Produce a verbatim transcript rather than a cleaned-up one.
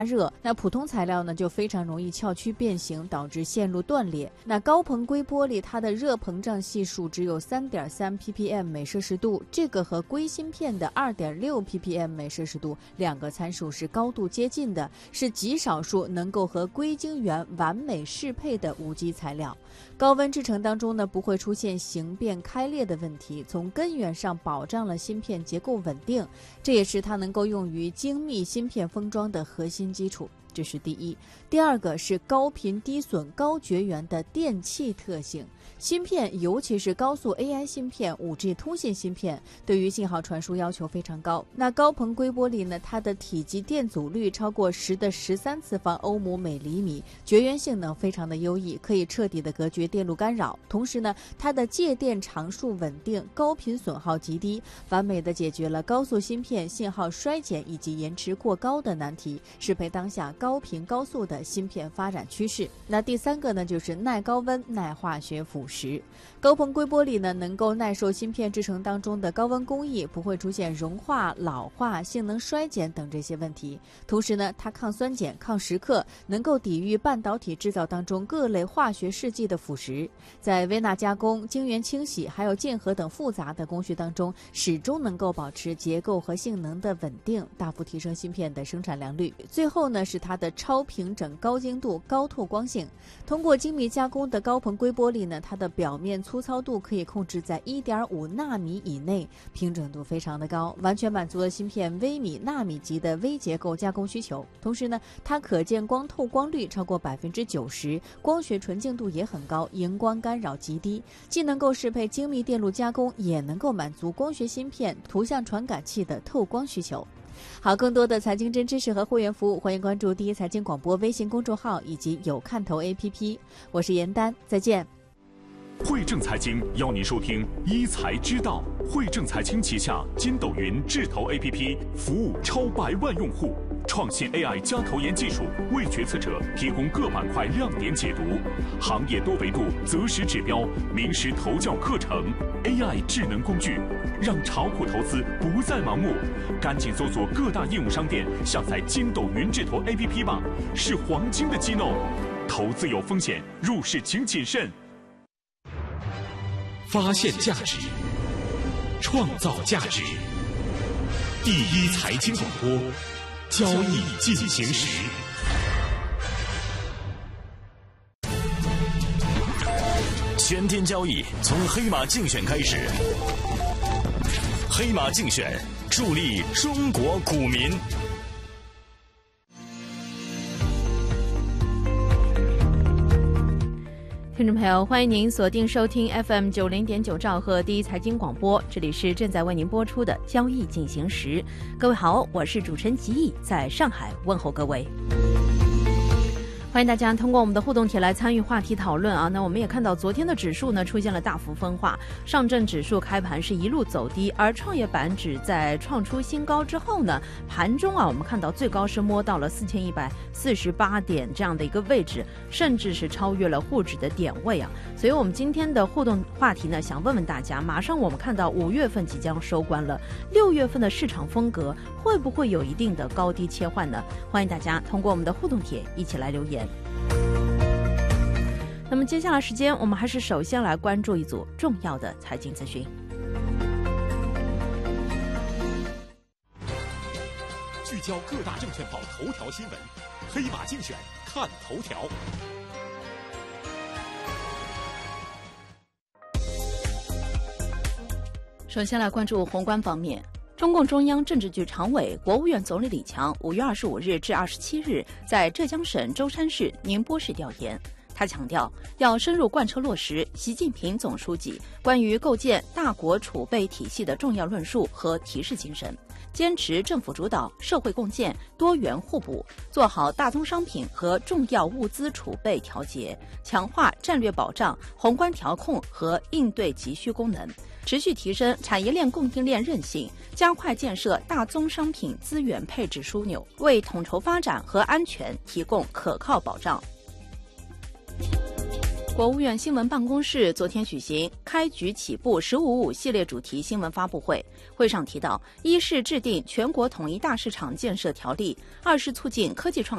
热，那普通材料呢就非常容易翘曲变形，导致线路断裂。那高硼硅玻璃它的热膨胀系数只有 三点三 ppm 每摄氏度，这个和硅芯片的 二点六 ppm 每摄氏度两个参数是高度接近的，是极少数能够和硅晶圆完美适配的无机材料。高温制成当中呢不会出现形变开裂的问题，从根源上保障了芯片结构稳定，这也是它能够用于精密芯片封装的核心基础。这是第一。第二个是高频低损高绝缘的电气特性。芯片尤其是高速 A I 芯片、五 G 通信芯片对于信号传输要求非常高。那高硼硅玻璃呢，它的体积电阻率超过十的十三次方欧姆每厘米，绝缘性能非常的优异，可以彻底的隔绝电路干扰。同时呢，它的介电常数稳定，高频损耗极低，完美的解决了高速芯片信号衰减以及延迟过高的难题，适配当下高频高速的芯片发展趋势。那第三个呢，就是耐高温、耐化学腐蚀。高硼硅玻璃呢，能够耐受芯片制成当中的高温工艺，不会出现融化、老化、性能衰减等这些问题。同时呢，它抗酸碱、抗蚀刻，能够抵御半导体制造当中各类化学试剂的腐蚀。在微纳加工、晶圆清洗还有键合等复杂的工序当中，始终能够保持结构和性能的稳定，大幅提升芯片的生产良率。最后呢，是它的超平整、高精度、高透光性。通过精密加工的高硼硅玻璃呢，它的表面粗糙度可以控制在 一点五纳米以内，平整度非常的高，完全满足了芯片微米、纳米级的微结构加工需求。同时呢，它可见光透光率超过 百分之九十， 光学纯净度也很高，荧光干扰极低，既能够适配精密电路加工，也能够满足光学芯片、图像传感器的透光需求。好，更多的财经真知识和会员服务，欢迎关注第一财经广播微信公众号以及有看头 A P P。 我是严丹，再见。 汇正财经邀您收听一财知道。汇正财经旗下筋斗云智投 A P P 服务超百万用户，创新 A I 加投研技术，为决策者提供各板块亮点解读，行业多维度择时指标，名师投教课程 ，A I 智能工具，让炒股投资不再盲目。赶紧搜索各大应用商店，下载筋斗云智投 A P P 吧，是黄金的机弄。投资有风险，入市请谨慎。 发现价值，创造价值。第一财经广播，交易进行时。 全天交易从黑马竞选开始，黑马竞选助力中国股民。 听众朋友，欢迎您锁定收听 F M 九零点九兆赫第一财经广播，这里是正在为您播出的交易进行时。各位好，我是主持人吉毅，在上海问候各位。欢迎大家通过我们的互动帖来参与话题讨论啊。那我们也看到昨天的指数呢出现了大幅分化，上证指数开盘是一路走低，而创业板指在创出新高之后呢，盘中啊我们看到最高是摸到了四千一百四十八点这样的一个位置，甚至是超越了沪指的点位啊。所以我们今天的互动话题呢，想问问大家，马上我们看到五月份即将收官了，六月份的市场风格会不会有一定的高低切换呢？欢迎大家通过我们的互动帖一起来留言。那么接下来时间，我们还是首先来关注一组重要的财经资讯。 聚焦各大证券报头条新闻，黑马竞选看头条。 首先来关注宏观方面。中共中央政治局常委、国务院总理李强五月二十五日至二十七日在浙江省舟山市、宁波市调研。他强调，要深入贯彻落实习近平总书记关于构建大国储备体系的重要论述和提示精神，坚持政府主导、社会共建、多元互补，做好大宗商品和重要物资储备调节，强化战略保障、宏观调控和应对急需功能。持续提升产业链供应链韧性，加快建设大宗商品资源配置枢纽，为统筹发展和安全提供可靠保障。 国务院新闻办公室昨天举行开局起步“十五五”系列主题新闻发布会，会上提到，一是制定全国统一大市场建设条例，二是促进科技创